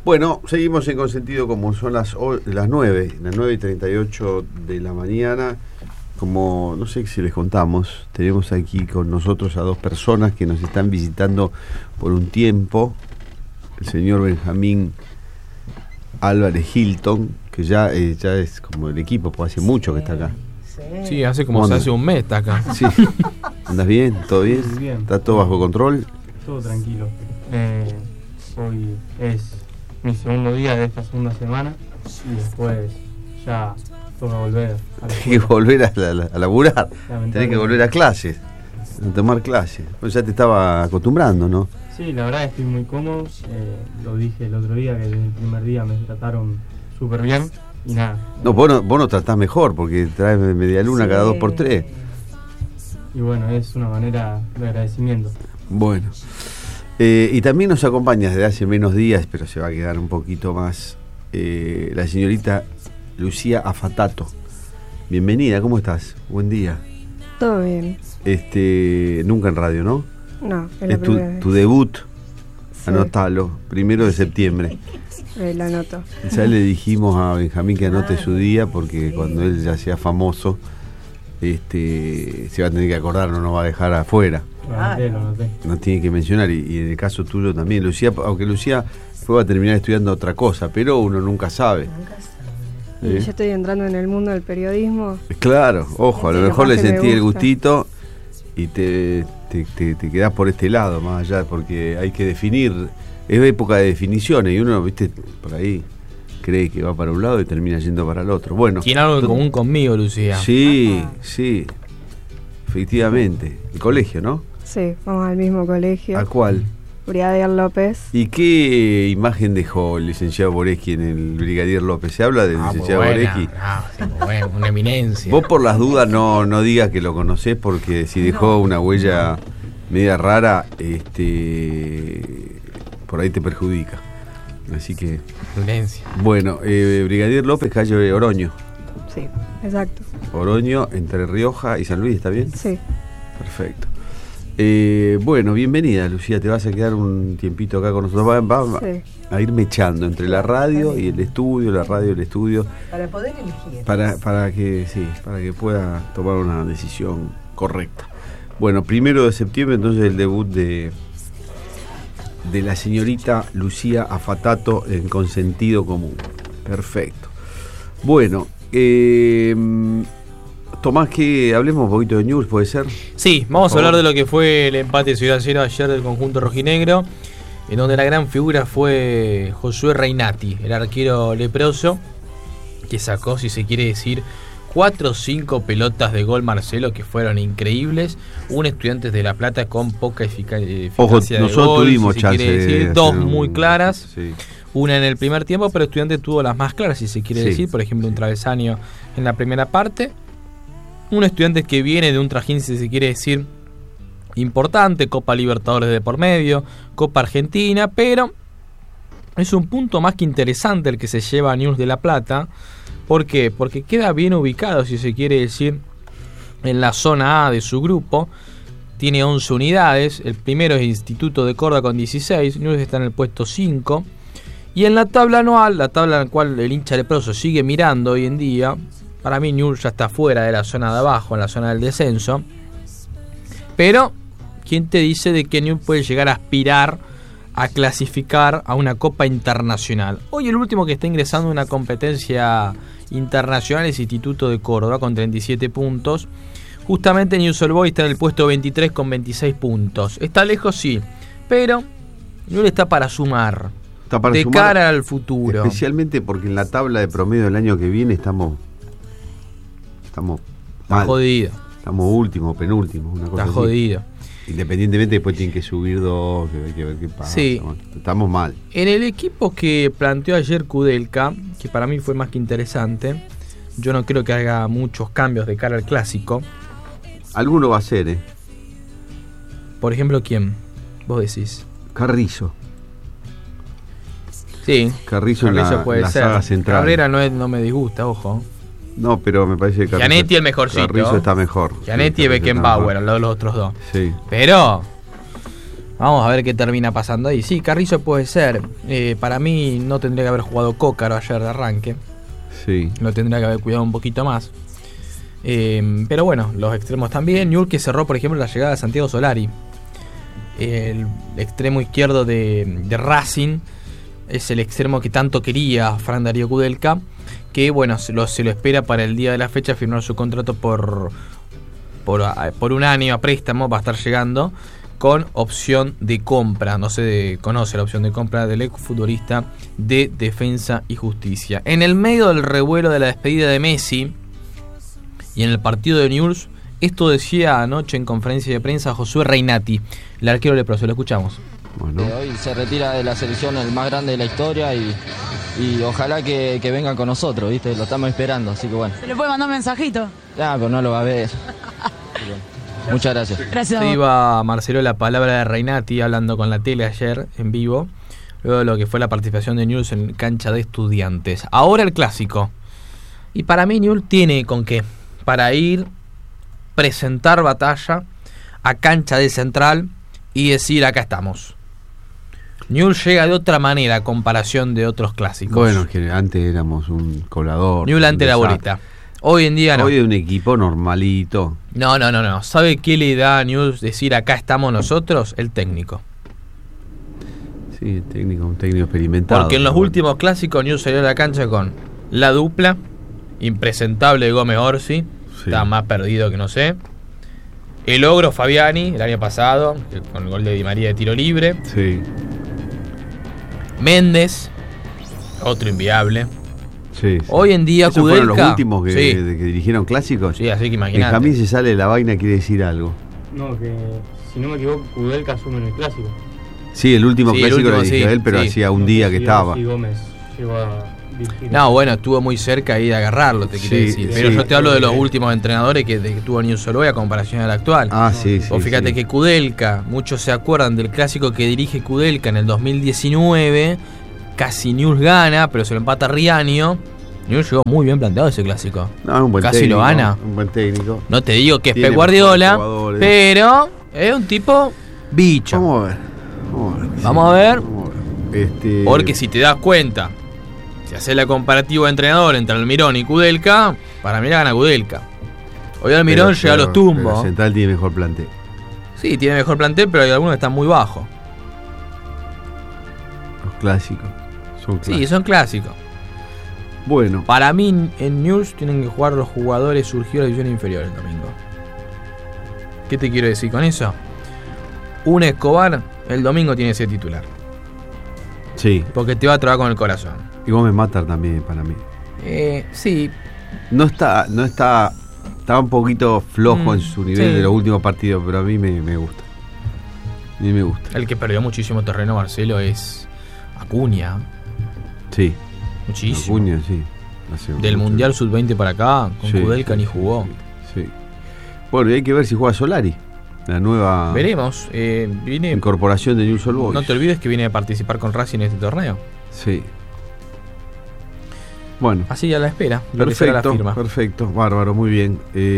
Bueno, seguimos en Consentido como son las 9:38 de la mañana. Como no sé si les contamos, tenemos aquí con nosotros a dos personas que nos están visitando por un tiempo. El señor Benjamín Álvarez Hilton, que ya es como el equipo, pues hace mucho que está acá. Sí, hace como hace un mes está acá. Sí. ¿Andas bien? ¿Todo bien? Bien. ¿Está todo bajo control? Todo tranquilo. Hoy es mi segundo día de esta segunda semana y después ya toca volver a la Tenés que volver a laburar. Tenés que volver a clases, a tomar clases. Pues ya te estaba acostumbrando, ¿no? Sí, la verdad estoy muy cómodo. Lo dije el otro día que desde el primer día me trataron súper bien y nada. No, vos no tratás mejor porque traes media luna cada 2x3. Y bueno, es una manera de agradecimiento. Bueno. Y también nos acompaña desde hace menos días, pero se va a quedar un poquito más, la señorita Lucía Afatato. Bienvenida, ¿cómo estás? Buen día. Todo bien. Nunca en radio, ¿no? No, es la Es primera vez. tu debut. Sí. Anotalo, 1 de septiembre. Lo anoto. Ya le dijimos a Benjamín que anote su día porque cuando él ya sea famoso, se va a tener que acordar, no nos va a dejar afuera. Lo noté. No tiene que mencionar, y en el caso tuyo también, Lucía, aunque Lucía fue a terminar estudiando otra cosa, pero uno nunca sabe. Y yo estoy entrando en el mundo del periodismo. Claro, ojo, a lo Sí, mejor le capaz que me sentí el gusta. gustito y te quedás por este lado, más allá, porque hay que definir, es época de definiciones y uno, viste, por ahí cree que va para un lado y termina yendo para el otro. Bueno, Tiene algo en común conmigo, Lucía. sí, efectivamente, el colegio, ¿no? Sí, vamos al mismo colegio. ¿A cuál? Brigadier López. ¿Y qué imagen dejó el licenciado Boreschi en el Brigadier López? ¿Se habla del licenciado Boreschi? Una eminencia. Vos por las dudas no digas que lo conocés, porque si dejó una huella media rara, por ahí te perjudica. Así que, Eminencia. bueno, Brigadier López, calle Oroño. Sí, exacto. Oroño, entre Rioja y San Luis, ¿está bien? Sí. Perfecto. Bueno, bienvenida, Lucía, te vas a quedar un tiempito acá con nosotros. Vamos Sí. a ir mechando entre la radio y el estudio, la radio y el estudio. Para poder elegir. Para que pueda tomar una decisión correcta. Bueno, 1 de septiembre entonces el debut de la señorita Lucía Afatato en Consentido Común. Perfecto. Bueno, Tomás, que hablemos un poquito de News, ¿puede ser? Sí, vamos a hablar de lo que fue el empate 0-0 ayer del conjunto rojinegro, en donde la gran figura fue Josué Reinati, el arquero leproso, que sacó, si se quiere decir, 4 o 5 pelotas de gol, Marcelo, que fueron increíbles. Un Estudiantes de La Plata con poca eficacia Ojo, de nosotros gol, tuvimos si se quiere chance de decir, 2 hacer muy claras. Sí. Una en el primer tiempo, pero Estudiantes tuvo las más claras, si se quiere Sí. decir. Por ejemplo, un travesaño en la primera parte. Un Estudiantes que viene de un trajín, si se quiere decir, importante. Copa Libertadores de por medio, Copa Argentina, pero es un punto más que interesante el que se lleva a News de La Plata. ¿Por qué? Porque queda bien ubicado, si se quiere decir, en la zona A de su grupo. Tiene 11 unidades. El primero es Instituto de Córdoba con 16. News está en el puesto 5. Y en la tabla anual, la tabla en la cual el hincha leproso sigue mirando hoy en día, para mí News ya está fuera de la zona de abajo, en la zona del descenso. Pero, ¿quién te dice de que News puede llegar a aspirar a clasificar a una Copa Internacional? Hoy el último que está ingresando a una competencia internacional es Instituto de Córdoba con 37 puntos. Justamente News Old Boys está en el puesto 23 con 26 puntos. Está lejos, sí, pero News está para sumar. De cara al futuro. Especialmente porque en la tabla de promedio del año que viene estamos mal. Jodido. Estamos último, penúltimo, una cosa Está así. jodido. Independientemente, después tienen que subir 2, que hay que ver qué pasa. Sí. Estamos mal. En el equipo que planteó ayer Kudelka, que para mí fue más que interesante, yo no creo que haga muchos cambios de cara al clásico. Alguno va a ser, Por ejemplo, ¿quién? Vos decís. Carrizo. Sí, Carrizo en la ser. saga central. Cabrera no me disgusta, ojo. No, pero me parece que Carrizo, Gianetti el mejorcito. Carrizo está mejor. Gianetti y Beckenbauer, al lado de los otros dos. Sí. Pero Vamos a ver qué termina pasando ahí. Sí, Carrizo puede ser. Para mí no tendría que haber jugado Cócaro ayer de arranque. Sí. Lo tendría que haber cuidado un poquito más. Pero bueno, los extremos también. Newell's que cerró, por ejemplo, la llegada de Santiago Solari. El extremo izquierdo de Racing es el extremo que tanto quería Fran Darío Kudelka, que bueno, se lo espera para el día de la fecha firmar su contrato por un año a préstamo. Va a estar llegando con opción de compra. No se conoce la opción de compra del exfutbolista de Defensa y Justicia. En el medio del revuelo de la despedida de Messi y en el partido de Newell's, esto decía anoche en conferencia de prensa Josué Reinati, el arquero leproso. Lo escuchamos. Bueno. Hoy se retira de la selección el más grande de la historia y ojalá que venga con nosotros, ¿viste? Lo estamos esperando, así que bueno. ¿Se le puede mandar un mensajito? Pero no lo va a ver. Muchas gracias. Gracias. Se iba, Marcelo, la palabra de Reinati hablando con la tele ayer en vivo, luego de lo que fue la participación de Newell's en cancha de Estudiantes. Ahora el clásico. Y para mí Newell's tiene con qué, para ir, presentar batalla a cancha de Central y decir acá estamos. Newell's llega de otra manera a comparación de otros clásicos. Bueno, que antes éramos un colador. Newell's ante la bolita. Hoy en día no. Hoy es un equipo normalito. No. ¿Sabe qué le da a Newell's decir acá estamos nosotros? El técnico. Sí, el técnico, un técnico experimentado. Porque en los últimos clásicos Newell's salió a la cancha con la dupla impresentable de Gómez Orsi. Sí. Está más perdido que no sé. El ogro Fabiani, el año pasado, con el gol de Di María de tiro libre. Sí. Méndez, otro inviable. Sí. Hoy en día ¿Esos Kudelka, fueron los últimos que sí, dirigieron clásicos? Sí, así que imagínate. Benjamín se sale de la vaina, quiere decir algo. No, que si no me equivoco, Kudelka asume en el clásico. Sí, el último clásico lo dirigió él, pero sí. hacía un día que estaba. Sí, Gómez llegó a dirigir. No, bueno, estuvo muy cerca ahí de agarrarlo, te quiero decir. Pero yo te hablo de los últimos entrenadores que tuvo Newell's Old Boys a comparación al actual. Sí. Vos fíjate que Kudelka, muchos se acuerdan del clásico que dirige Kudelka en el 2019. Casi Newell's gana, pero se lo empata Riaño. Newell's llegó muy bien planteado ese clásico. No, es un buen casi técnico, lo gana. Un buen técnico. No te digo que es Tiene Pep Guardiola, pero es un tipo bicho. Vamos a ver. Vamos a ver. Porque si te das cuenta, si haces la comparativa de entrenador entre Almirón y Kudelka, para mí la gana Kudelka. Hoy Almirón llega a los tumbos. Pero Central tiene mejor plantel. Sí, tiene mejor plantel, pero hay algunos que están muy bajos. Los clásicos. Sí, son clásicos. Bueno. Para mí en Newell's tienen que jugar los jugadores surgidos de la división inferior el domingo. ¿Qué te quiero decir con eso? Un Escobar el domingo tiene que ser titular. Sí. Porque te va a trabar con el corazón. Y Gómez Matar también para mí. Sí. No está un poquito flojo en su nivel de los últimos partidos, pero a mí me gusta. A mí me gusta. El que perdió muchísimo terreno, Marcelo, es Acuña. Sí. Muchísimo. Acuña, sí. Del Mundial Sub-20 para acá, con Kudelka ni jugó. Sí. Bueno, y hay que ver si juega Solari. La nueva veremos. Incorporación de Newell's Old Boys. No te olvides que viene a participar con Racing en este torneo. Sí. Bueno. Así a la espera. Perfecto. Bárbaro, muy bien.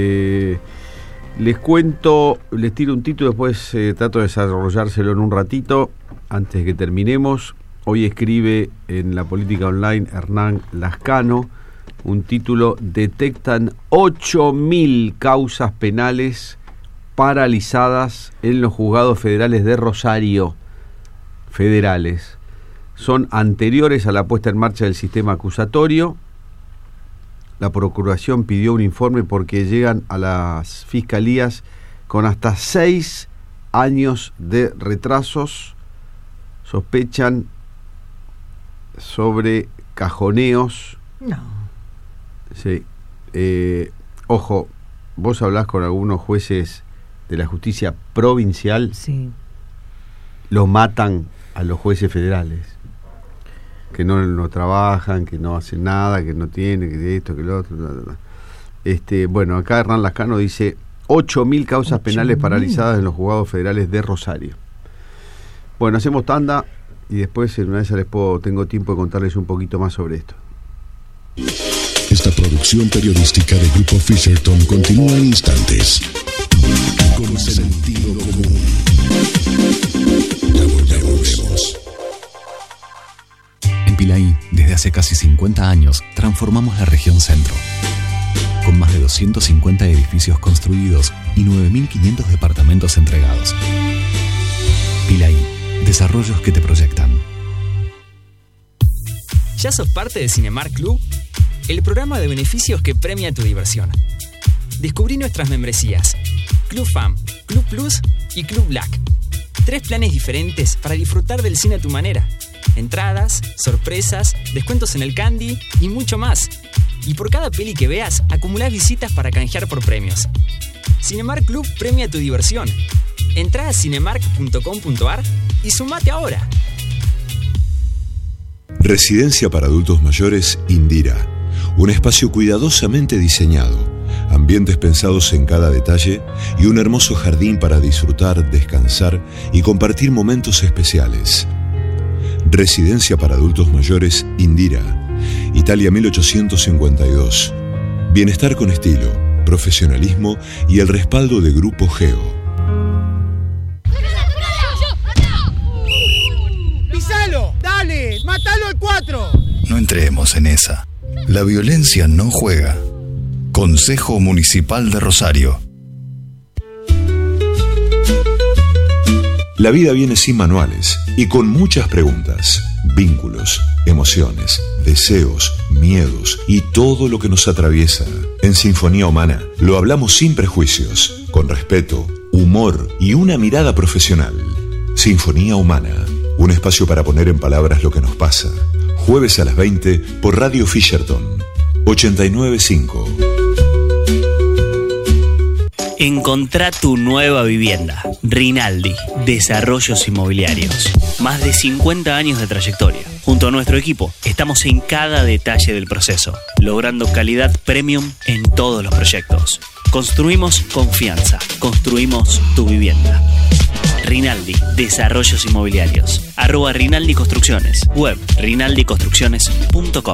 Les cuento, les tiro un título, después trato de desarrollárselo en un ratito, antes de que terminemos. Hoy escribe en La Política Online Hernán Lascano un título: detectan 8.000 causas penales paralizadas en los juzgados federales de Rosario. Federales. Son anteriores a la puesta en marcha del sistema acusatorio. La Procuración pidió un informe porque llegan a las fiscalías con hasta 6 años de retrasos. Sospechan sobre cajoneos. No. Sí. Ojo, vos hablás con algunos jueces de la justicia provincial. Sí. Los matan a los jueces federales. Que no trabajan, que no hacen nada, que no tienen, que esto, que lo otro. Bla, bla, bla. Bueno, acá Hernán Lascano dice 8.000 causas penales paralizadas en los juzgados federales de Rosario. Bueno, hacemos tanda y después en una de esas tengo tiempo de contarles un poquito más sobre esto. Esta producción periodística de Grupo Fisherton continúa en instantes. Con sentido común. Pilaí, desde hace casi 50 años, transformamos la región centro. Con más de 250 edificios construidos y 9.500 departamentos entregados. Pilaí, desarrollos que te proyectan. ¿Ya sos parte de Cinemark Club? El programa de beneficios que premia tu diversión. Descubrí nuestras membresías: Club Fam, Club Plus y Club Black. 3 planes diferentes para disfrutar del cine a tu manera. Entradas, sorpresas, descuentos en el candy y mucho más. Y por cada peli que veas, acumulás visitas para canjear por premios. Cinemark Club premia tu diversión. Entrá a cinemark.com.ar y sumate ahora. Residencia para adultos mayores Indira. Un espacio cuidadosamente diseñado, ambientes pensados en cada detalle y un hermoso jardín para disfrutar, descansar y compartir momentos especiales. Residencia para adultos mayores Indira, Italia 1852. Bienestar con estilo, profesionalismo y el respaldo de Grupo Geo. ¡Pisalo! ¡Dale! ¡Mátalo al 4! No entremos en esa. La violencia no juega. Consejo Municipal de Rosario. La vida viene sin manuales y con muchas preguntas, vínculos, emociones, deseos, miedos y todo lo que nos atraviesa. En Sinfonía Humana lo hablamos sin prejuicios, con respeto, humor y una mirada profesional. Sinfonía Humana, un espacio para poner en palabras lo que nos pasa. Jueves a las 20 por Radio Fisherton 89.5. Encontrá tu nueva vivienda. Rinaldi, Desarrollos Inmobiliarios. Más de 50 años de trayectoria. Junto a nuestro equipo, estamos en cada detalle del proceso, logrando calidad premium en todos los proyectos. Construimos confianza. Construimos tu vivienda. Rinaldi, Desarrollos Inmobiliarios. @Rinaldi Construcciones. Web, rinaldiconstrucciones.com.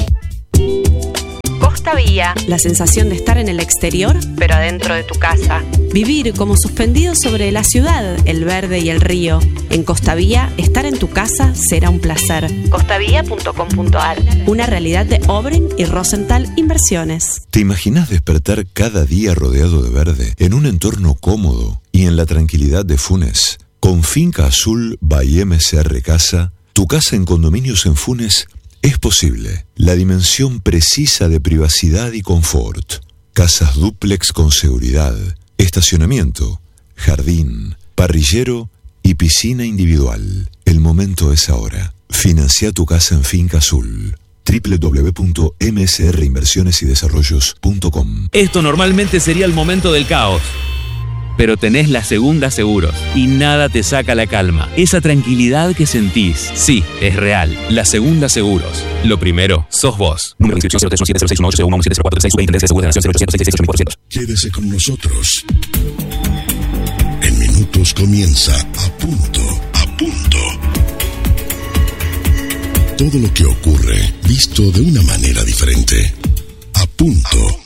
Costa Vía, la sensación de estar en el exterior, pero adentro de tu casa. Vivir como suspendido sobre la ciudad, el verde y el río. En Costa Vía, estar en tu casa será un placer. costavía.com.ar. Una realidad de Obren y Rosenthal Inversiones. ¿Te imaginas despertar cada día rodeado de verde, en un entorno cómodo y en la tranquilidad de Funes? Con Finca Azul by MCR Casa, tu casa en condominios en Funes es posible. La dimensión precisa de privacidad y confort. Casas dúplex con seguridad, estacionamiento, jardín, parrillero y piscina individual. El momento es ahora. Financia tu casa en Finca Azul. www.msrinversionesidesarrollos.com. Esto normalmente sería el momento del caos, pero tenés la Segunda Seguros y nada te saca la calma. Esa tranquilidad que sentís, sí, es real. La Segunda Seguros. Lo primero, sos vos. Número de inscripción 03170617043620 Quédese con nosotros. En minutos comienza A Punto. Todo lo que ocurre, visto de una manera diferente. A Punto.